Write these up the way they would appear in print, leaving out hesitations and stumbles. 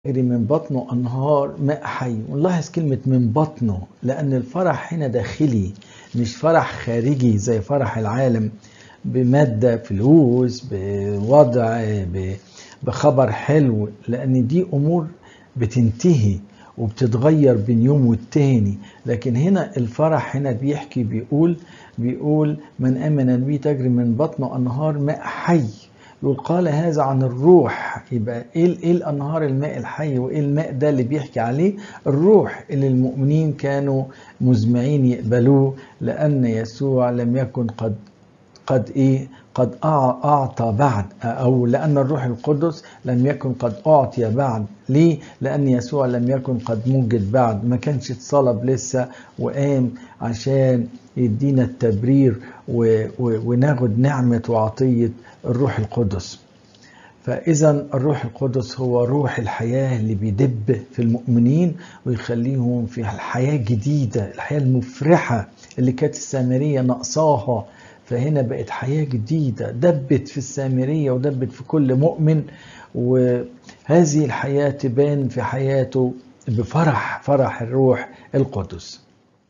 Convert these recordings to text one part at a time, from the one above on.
يجري من بطنه أنهار ماء حي. ونلاحظ كلمة من بطنه لأن الفرح هنا داخلي، مش فرح خارجي زي فرح العالم بمادة فلوس بوضع بخبر حلو، لأن دي أمور بتنتهي وبتتغير بين يوم والتاني. لكن هنا الفرح هنا بيقول من آمن بي تجري من بطنه أنهار ماء حي. يقول قال هذا عن الروح. يبقى ايه الانهار الماء الحي وايه الماء ده اللي بيحكي عليه؟ الروح اللي المؤمنين كانوا مزمعين يقبلوه، لان يسوع لم يكن قد اعطى بعد، او لان الروح القدس لم يكن قد اعطي بعد. ليه؟ لان يسوع لم يكن قد موجد بعد، ما كانش اتصلب لسه وقام عشان يدينا التبرير وناخد نعمة وعطية الروح القدس. فإذا الروح القدس هو روح الحياة اللي بيدب في المؤمنين ويخليهم في الحياة جديدة، الحياة المفرحة اللي كانت السامرية نقصاها، فهنا بقت حياة جديدة دبت في السامرية ودبت في كل مؤمن، وهذه الحياة تبان في حياته فرح الروح القدس.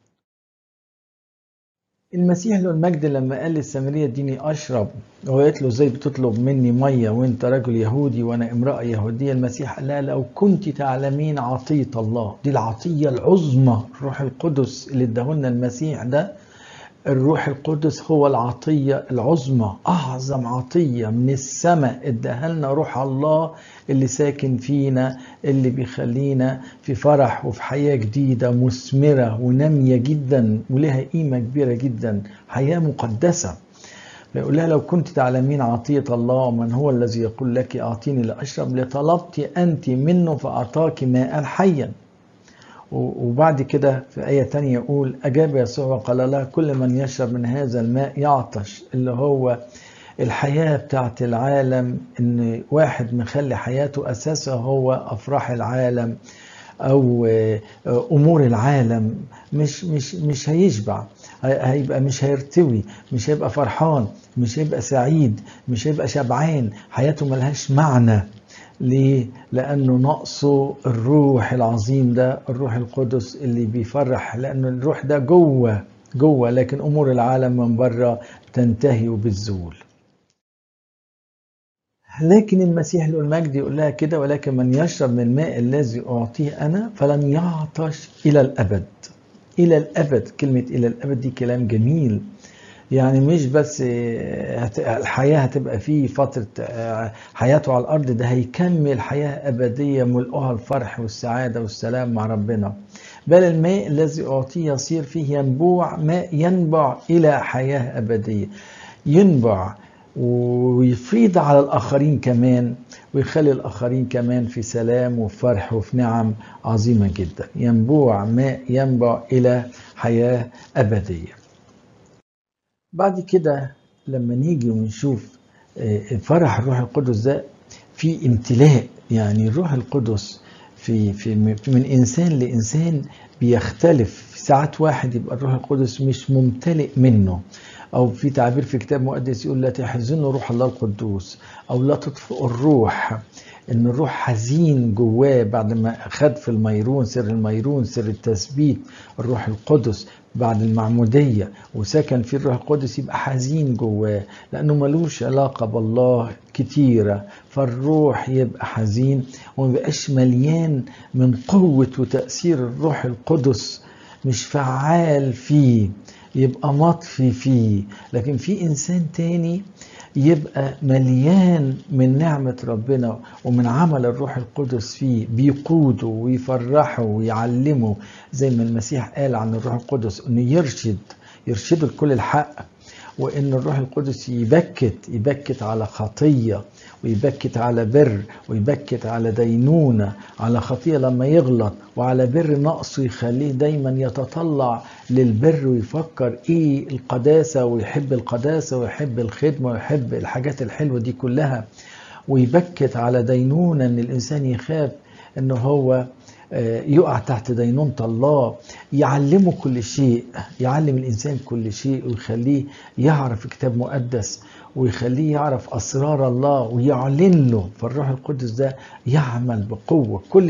المسيح له المجد لما قال للسامرية اديني اشرب، وقالت له ازاي بتطلب مني ميه وانت رجل يهودي وانا امرأة يهودية؟ المسيح قال لها لو كنت تعلمين عطية الله، دي العطية العظمى الروح القدس اللي اداهولنا المسيح ده. الروح القدس هو العطية العظمى، أعظم عطية من السماء اداها لنا روح الله اللي ساكن فينا، اللي بيخلينا في فرح وفي حياة جديدة مثمرة ونامية جدا ولها قيمة كبيرة جدا، حياة مقدسة. فيقول لها لو كنت تعلمين عطية الله ومن هو الذي يقول لك أعطيني لأشرب لطلبت أنت منه فأعطاك ماء حيا. وبعد كده في آية تانية يقول أجاب يسوع وقال لها كل من يشرب من هذا الماء يعطش، اللي هو الحياة بتاعت العالم، إن واحد مخلي حياته أساسها هو أفراح العالم أو أمور العالم، مش هيشبع، هيبقى مش هيرتوي، مش هيبقى فرحان، مش هيبقى سعيد، مش هيبقى شبعان، حياته ملهاش معنى. ليه؟ لأنه نقصه الروح العظيم ده، الروح القدس اللي بيفرح، لأنه الروح ده جوه لكن أمور العالم من بره تنتهي وبتزول. لكن المسيح له المجد يقول لها كده ولكن من يشرب من الماء الذي أعطيه أنا فلن يعطش إلى الأبد. إلى الأبد، كلمة إلى الأبد دي كلام جميل، يعني مش بس الحياة هتبقى فيه فترة حياته على الأرض، ده هيكمل حياة أبدية ملؤها الفرح والسعادة والسلام مع ربنا. بل الماء الذي أعطيه يصير فيه ينبوع ماء ينبع إلى حياة أبدية، ينبع ويفيض على الآخرين كمان، ويخلي الآخرين كمان في سلام وفرح وفي نعم عظيمة جدا. ينبوع ماء ينبع إلى حياة أبدية. بعد كده لما نيجي ونشوف فرح الروح القدس ده في امتلاء، يعني الروح القدس في من إنسان لإنسان بيختلف. ساعات واحد يبقى الروح القدس مش ممتلئ منه، أو في تعبير في كتاب مقدس يقول لا تحزنوا روح الله القدوس، أو لا تطفئوا الروح، إن الروح حزين جواه بعد ما خد في الميرون سر الميرون سر التثبيت الروح القدس بعد المعمودية وسكن في الروح القدس، يبقى حزين جواه لأنه ملوش علاقة بالله كتيرة، فالروح يبقى حزين ومبقاش مليان من قوة وتأثير الروح القدس، مش فعال فيه، يبقى مطفي فيه. لكن في إنسان تاني يبقى مليان من نعمة ربنا ومن عمل الروح القدس فيه، بيقوده ويفرحه ويعلمه، زي ما المسيح قال عن الروح القدس انه يرشده لكل الحق، وان الروح القدس يبكت على خطية ويبكت على بر ويبكت على دينونة، على خطية لما يغلط وعلى بر نقصه يخليه دايما يتطلع للبر ويفكر ايه القداسة ويحب القداسة ويحب الخدمة ويحب الحاجات الحلوة دي كلها، ويبكت على دينونة ان الانسان يخاف انه هو يقع تحت دينونة الله، يعلمه كل شيء، يعلم الإنسان كل شيء، ويخليه يعرف كتاب مقدس، ويخليه يعرف أسرار الله ويعلن له. فالروح القدس ده يعمل بقوة. كل